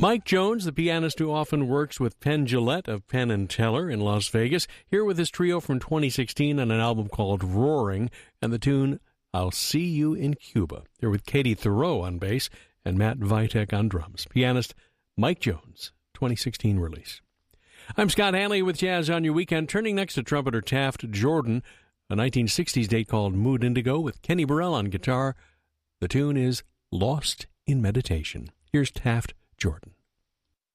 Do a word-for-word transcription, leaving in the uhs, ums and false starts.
Mike Jones, the pianist who often works with Penn Jillette of Penn and Teller in Las Vegas, here with his trio from twenty sixteen on an album called Roaring, and the tune I'll See You in Cuba. Here with Katie Thoreau on bass and Matt Vitek on drums. Pianist Mike Jones, twenty sixteen release. I'm Scott Hanley with Jazz on Your Weekend, turning next to trumpeter Taft Jordan, a nineteen sixties date called Mood Indigo with Kenny Burrell on guitar. The tune is Lost in Meditation. Here's Taft Jordan.